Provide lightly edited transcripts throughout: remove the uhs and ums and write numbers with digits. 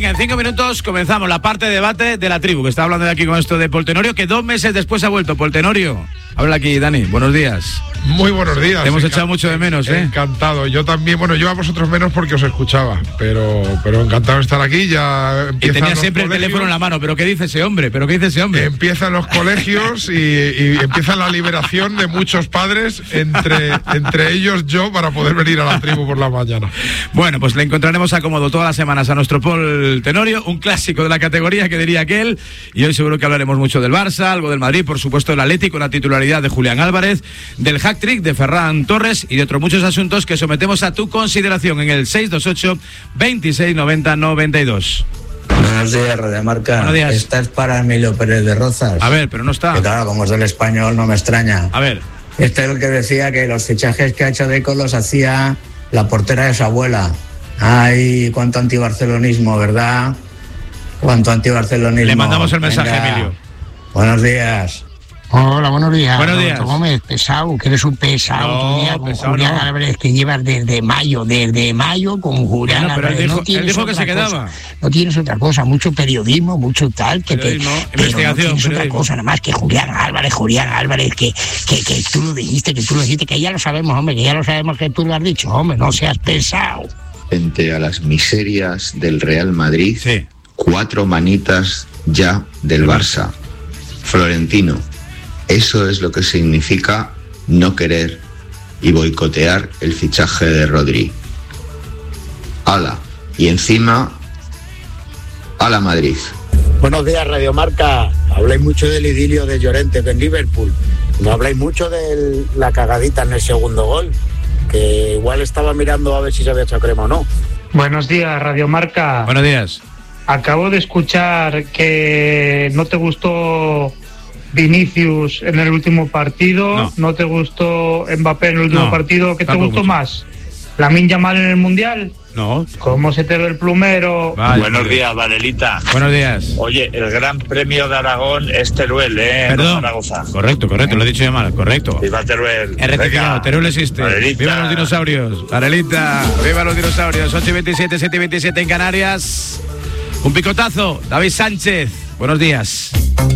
Venga, en 5 minutos comenzamos la parte de debate de la tribu, que está hablando de aquí con esto de Pol Tenorio, que 2 meses después ha vuelto. Pol Tenorio, habla aquí, Dani, buenos días. Muy buenos días. Te hemos echado mucho de menos, ¿eh? Encantado. Yo también, bueno, yo a vosotros menos porque os escuchaba, pero encantado de estar aquí. Ya y tenía siempre el teléfono en la mano. ¿Pero qué dice ese hombre? Empiezan los colegios y empieza la liberación de muchos padres, entre ellos yo, para poder venir a la tribu por la mañana. Bueno, pues le encontraremos acomodo todas las semanas a nuestro Pol Tenorio, un clásico de la categoría, que diría aquel, y hoy seguro que hablaremos mucho del Barça, algo del Madrid, por supuesto del Atlético, la titularidad de Julián Álvarez, del hat-trick de Ferran Torres y de otros muchos asuntos que sometemos a tu consideración en el 628 26 90 92. Buenos días, Radio Marca. Buenos días. Esta es para Emilio Pérez de Rozas. A ver, pero no está. Que claro, como es del Español, no me extraña. A ver. Este es el que decía que los fichajes que ha hecho Deco los hacía la portera de su abuela. Ay, cuánto antibarcelonismo, ¿verdad? Cuánto antibarcelonismo. Le mandamos el mensaje, Venga. Emilio. Buenos días. Hola, buenos días. Buenos días. Gómez, pesado, que eres un pesado. No, Tu día con pesado Julián no. Álvarez, que llevas desde mayo con Julián Bueno, pero Álvarez. él No dijo tienes que otra se quedaba. cosa. No tienes otra cosa, mucho periodismo, mucho tal, Periodismo, pero investigación, no tienes otra periodismo. cosa, nada más que Julián Álvarez, que tú lo dijiste, que ya lo sabemos, hombre, que tú lo has dicho, hombre, no seas pesado. Frente a las miserias del Real Madrid, Sí. 4 manitas ya del Barça. Florentino, eso es lo que significa no querer y boicotear el fichaje de Rodri. ¡Hala! Y encima, ¡hala Madrid! Buenos días, Radio Marca. Habláis mucho del idilio de Llorente en Liverpool. No habláis mucho de la cagadita en el segundo gol, que igual estaba mirando a ver si se había hecho crema o no. Buenos días, Radio Marca. Buenos días. Acabo de escuchar que no te gustó Vinicius en el último partido, no te gustó Mbappé en el último partido. ¿Qué te tampoco gustó mucho. más? ¿Lamine Yamal en el Mundial? No. ¿Cómo se te ve el plumero? Vale. Buenos días, Varelita. Buenos días. Oye, el Gran Premio de Aragón es Teruel, Perdón. No Zaragoza. Correcto, lo he dicho yo mal, correcto. Viva Teruel. He rectificado, Venga. Teruel existe. Varelita. ¡Viva los dinosaurios! Varelita, ¡viva los dinosaurios! 8:27, 7:27 en Canarias. Un picotazo, David Sánchez. Buenos días.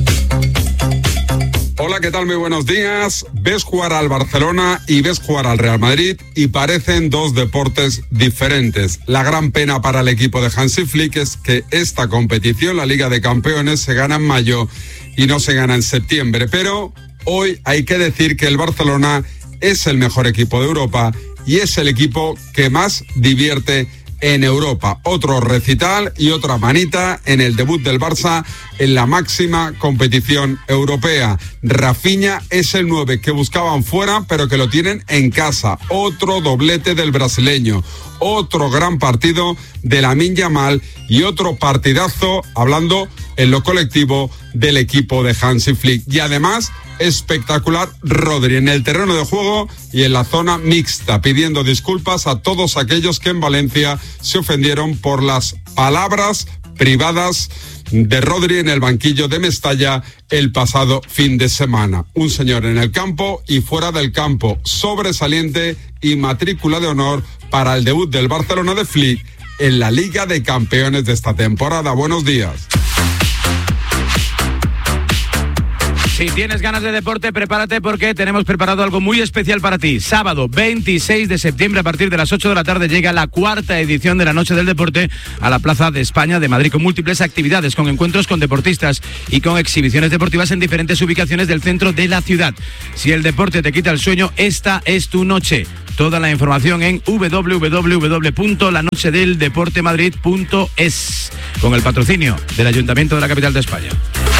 Hola, ¿qué tal? Muy buenos días. Ves jugar al Barcelona y ves jugar al Real Madrid y parecen dos deportes diferentes. La gran pena para el equipo de Hansi Flick es que esta competición, la Liga de Campeones, se gana en mayo y no se gana en septiembre. Pero hoy hay que decir que el Barcelona es el mejor equipo de Europa y es el equipo que más divierte en Europa. Otro recital y otra manita en el debut del Barça en la máxima competición europea. Rafinha es el 9 que buscaban fuera, pero que lo tienen en casa. Otro doblete del brasileño. Otro gran partido de Lamine Yamal y otro partidazo, hablando en lo colectivo, del equipo de Hansi Flick. Y además, espectacular Rodri en el terreno de juego y en la zona mixta, pidiendo disculpas a todos aquellos que en Valencia se ofendieron por las palabras privadas de Rodri en el banquillo de Mestalla el pasado fin de semana. Un señor en el campo y fuera del campo, sobresaliente y matrícula de honor para el debut del Barcelona de Flick en la Liga de Campeones de esta temporada. Buenos días. Si tienes ganas de deporte, prepárate porque tenemos preparado algo muy especial para ti. Sábado 26 de septiembre a partir de las 8 de la tarde llega la 4ª edición de la Noche del Deporte a la Plaza de España de Madrid, con múltiples actividades, con encuentros con deportistas y con exhibiciones deportivas en diferentes ubicaciones del centro de la ciudad. Si el deporte te quita el sueño, esta es tu noche. Toda la información en www.lanochedeldeportemadrid.es, con el patrocinio del Ayuntamiento de la capital de España.